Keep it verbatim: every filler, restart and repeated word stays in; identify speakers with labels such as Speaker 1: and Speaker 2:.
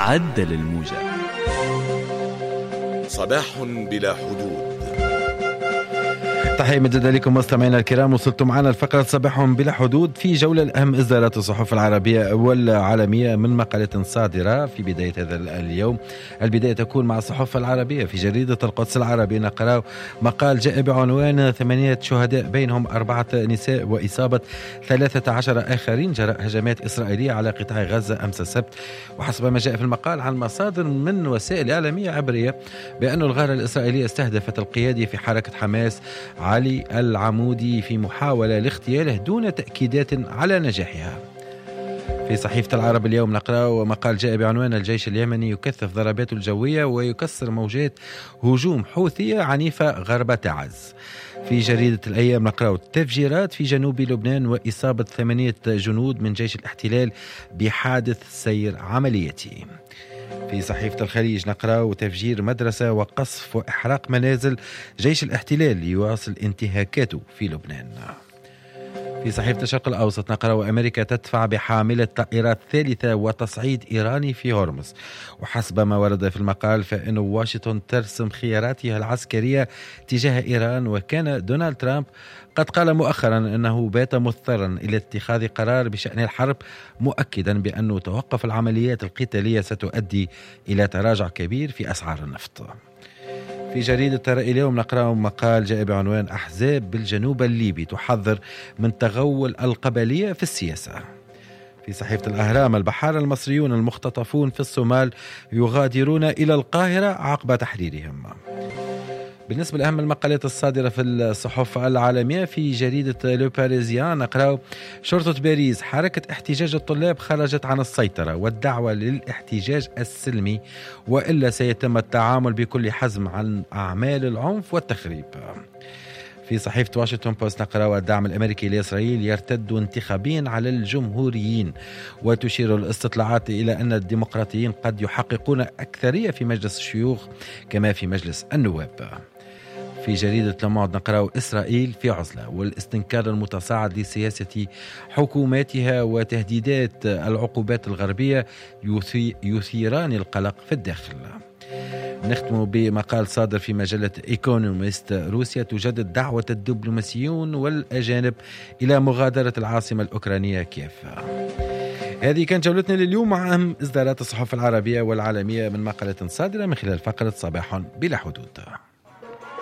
Speaker 1: عدل الموجة.
Speaker 2: صباح بلا حدود.
Speaker 3: تحية مجددا لكم مستمعينا الكرام، وصلتم معنا الفقرة صباح بلا حدود في جولة الأهم إصدارات الصحف العربية والعالمية من مقالات صادرة في بداية هذا اليوم. البداية تكون مع الصحف العربية. في جريدة القدس العربي نقرأ مقال جاء بعنوان ثمانية شهداء بينهم أربعة نساء وإصابة ثلاثة عشر آخرين جراء هجمات إسرائيلية على قطاع غزة أمس السبت. وحسب ما جاء في المقال عن مصادر من وسائل إعلامية عبرية بأن الغارة الإسرائيلية استهدفت القيادي في حركة حماس علي العمودي في محاولة لاغتياله دون تأكيدات على نجاحها. في صحيفة العرب اليوم نقرأ مقال جاء بعنوان الجيش اليمني يكثف ضرباته الجوية ويكسر موجات هجوم حوثية عنيفة غرب تعز. في جريدة الأيام نقرأ تفجيرات في جنوب لبنان وإصابة ثمانية جنود من جيش الاحتلال بحادث سير عمليته. في صحيفة الخليج نقرأ تفجير مدرسة وقصف وإحراق منازل جيش الاحتلال يواصل انتهاكاته في لبنان. في صحيفة الشرق الأوسط نقرأ أمريكا تدفع بحاملة طائرات ثالثة وتصعيد إيراني في هرمز. وحسب ما ورد في المقال فإن واشنطن ترسم خياراتها العسكرية تجاه إيران، وكان دونالد ترامب قد قال مؤخرا أنه بات مضطرا إلى اتخاذ قرار بشأن الحرب، مؤكدا بأن توقف العمليات القتالية ستؤدي إلى تراجع كبير في أسعار النفط. في جريدة الرأي اليوم نقرأ مقال جاء بعنوان أحزاب بالجنوب الليبي تحذر من تغول القبلية في السياسة. في صحيفة الأهرام البحارة المصريون المختطفون في الصومال يغادرون إلى القاهرة عقب تحريرهم. بالنسبة لأهم المقالات الصادرة في الصحف العالمية في جريدة لو باريزيان نقرأ شرطة باريس حركة احتجاج الطلاب خرجت عن السيطرة والدعوة للاحتجاج السلمي وإلا سيتم التعامل بكل حزم عن أعمال العنف والتخريب. في صحيفة واشنطن بوست نقرأ الدعم الأمريكي لإسرائيل يرتد انتخابيا على الجمهوريين، وتشير الاستطلاعات إلى أن الديمقراطيين قد يحققون أكثرية في مجلس الشيوخ كما في مجلس النواب. في جريدة لوموند نقرأ إسرائيل في عزلة والاستنكار المتصاعد لسياسة حكوماتها وتهديدات العقوبات الغربية يثيران القلق في الداخل. نختم بمقال صادر في مجلة إيكونوميست. روسيا تجدد دعوة الدبلوماسيون والأجانب إلى مغادرة العاصمة الأوكرانية كييف. هذه كانت جولتنا لليوم مع أهم إصدارات الصحف العربية والعالمية من مقالات صادرة من خلال فقرة صباح بلا حدود.